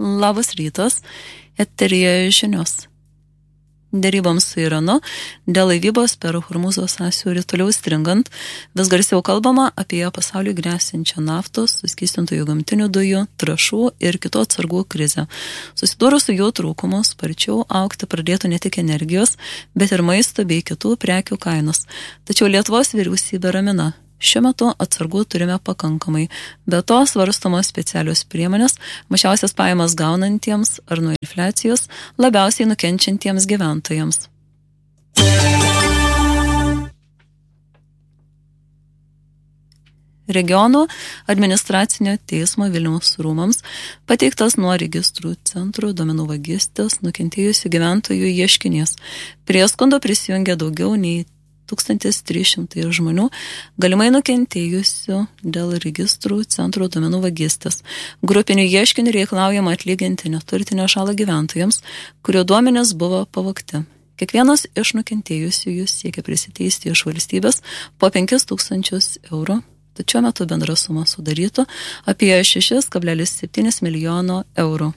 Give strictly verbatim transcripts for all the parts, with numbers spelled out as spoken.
Labas rytas, eteryje žinios. Deryboms su Iranu dėl laivybos per Hormūzo sąsiaurį toliau stringant, vis garsiau kalbama apie pasauliui grėsinčią naftos, suskystintųjų gamtinių dujų, trąšų ir kitų atsargų krizę. Susidūrus su jų trūkumu, sparčiau augti pradėtų ne tik energijos, bet ir maisto bei kitų prekių kainos. Tačiau Lietuvos vyriausybė ramina. Šiuo metu atsargų turime pakankamai, be to svarstomos specialios priemonės mažiausias pajamas gaunantiems ar nuo infliacijos labiausiai nukenčiantiems gyventojams. Regionų administracinio teismo Vilniaus rūmams pateiktas nuo registrų centrų duomenų vagystės nukentėjusių gyventojų ieškinys. Prie skundo prisijungė daugiau nei tūkstantis trys šimtai žmonių, galimai nukentėjusių dėl registrų centrų duomenų vagystės. Grupinių ieškinių reikalaujama atlyginti neturtinę žalą gyventojams, kurio duomenys buvo pavogti. Kiekvienas iš nukentėjusiųjų siekia prisiteisti iš valstybės po penkis tūkstančius eurų, tačiau metu bendra suma sudarytų apie šeši kablelis septyni milijono eurų.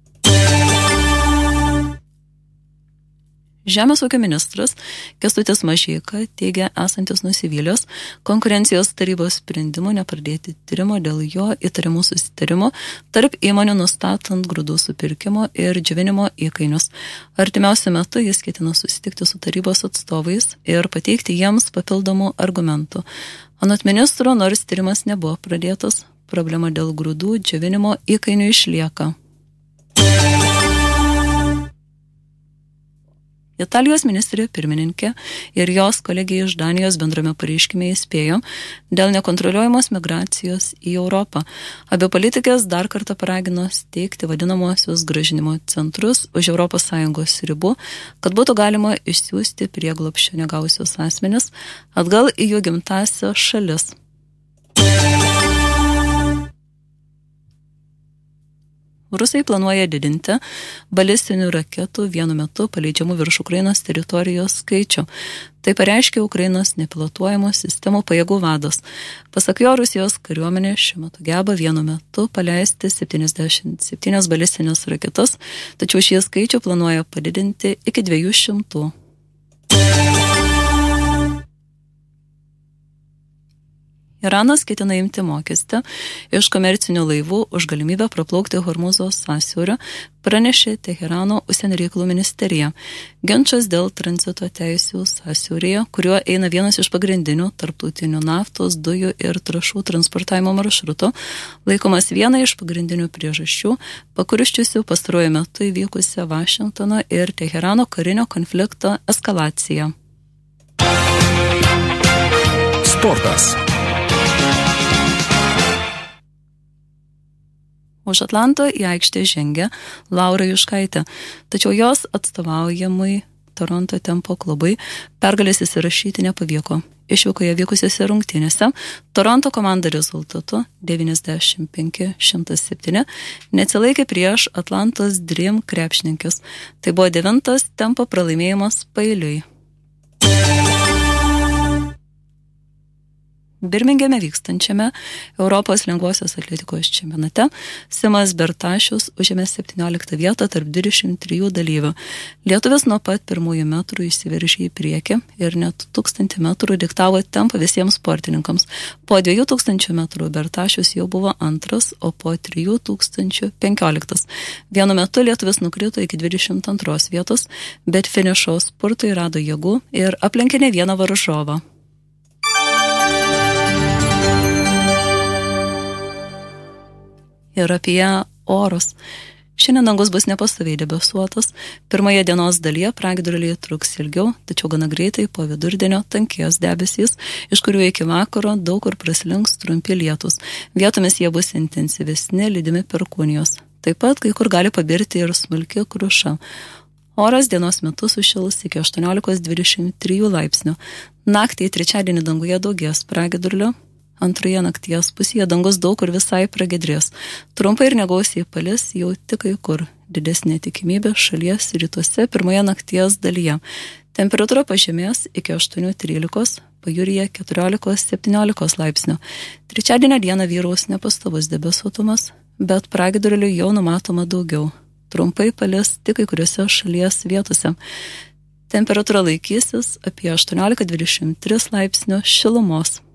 Žemės ūkio ministras Kęstutis Mažeika teigia esantis nusivylęs konkurencijos tarybos sprendimu nepradėti tyrimo dėl jo įtarimų susitarimo tarp įmonių nustatant grūdų supirkimo ir džiovinimo įkainius. Artimiausiu metu jis ketina susitikti su tarybos atstovais ir pateikti jiems papildomų argumentų. Anot ministro, nors tyrimas nebuvo pradėtas, problema dėl grūdų džiovinimo įkainių išlieka. Italijos ministrė pirmininkė ir jos kolegija iš Danijos bendrame pareiškime įspėjo dėl nekontroliuojamos migracijos į Europą. Abi politikės dar kartą paragino steigti vadinamosius grąžinimo centrus už Europos Sąjungos ribų, kad būtų galima išsiųsti prieglobsčio negausius asmenis atgal į jų gimtąsias šalis. Rusai planuoja didinti balistinių raketų vienu metu paleidžiamų virš Ukrainos teritorijos skaičių. Tai pareiškė Ukrainos nepilotuojamų sistemų pajėgų vadas. Pasak jo, Rusijos kariuomenė šiuo metu geba vienu metu paleisti septyniasdešimt septynias balistinės raketas, tačiau šį skaičių planuoja padidinti iki dviejų šimtų. Iranas ketina imti mokestį iš komercinių laivų už galimybę praplaukti Hormūzo sąsiauriu, pranešė Teherano užsienio reikalų ministerija. Ginčas dėl tranzito teisių sąsiauryje, kuriuo eina vienas iš pagrindinių tarptautinių naftos, dujų ir trąšų transportavimo maršrutų, laikomas viena iš pagrindinių priežasčių, pakurščiusių pastaruoju metu įvykusią Vašingtono ir Teherano karinio konflikto eskalaciją. Sportas. Už Atlanto į aikštę žengė Laura Juškaitė, tačiau jos atstovaujamai Toronto Tempo klubai pergalės įsirašyti nepavyko. Išvykoje vykusiose rungtynėse Toronto komanda rezultatu devyniasdešimt penki šimtas septyni neatsilaikė prieš Atlantos Dream krepšininkes. Tai buvo devintas Tempo pralaimėjimas paeiliui. Birmingeme vykstančiame Europos lengvosios atletikos čempionate Simas Bertašius užėmė septynioliktą vietą tarp dvidešimt trijų dalyvių. Lietuvis nuo pat pirmųjų metrų įsiveržė į priekį ir net tūkstantį metrų diktavo tempą visiems sportininkams. Po dviejų tūkstančių metrų Bertašius jau buvo antras, o po trijų tūkstančių penkioliktas. Vienu metu lietuvis nukrito iki dvidešimt antros vietos, bet finišo spurtui rado jėgų ir aplenkė ne vieną varžovą. Ir apie orus. Šiandien dangus bus nepastoviai debesuotas. Pirmoje dienos dalyje pragiedruliai truks ilgiau, tačiau gana greitai po vidurdienio tankės debesys, iš kurių iki vakaro daug kur praslinks trumpi lietūs. Vietomis jie bus intensyvesni, lydimi perkūnijos. Taip pat kai kur gali pabirti ir smulki kruša. Oras dienos metu sušils iki aštuoniolikos dvidešimt trijų laipsnių. Naktį trečiadienį danguje daugės pragiedrulių. Antroje nakties pusėje dangus daug kur visai pragiedrės. Trumpai ir negausiai palis jau tik kai kur. Didesnė tikimybė šalies rytuose pirmoje nakties dalyje. Temperatūra pažemės iki aštuonių trylikos, pajūryje keturiolikos septyniolikos laipsnių. Trečiadienio dieną vyraus nepastovus debesuotumas. bet pragiedrulių jau numatoma daugiau. Trumpai palis tik kai kuriuose šalies vietose. Temperatūra laikysis apie aštuoniolika dvidešimt tris laipsnių šilumos.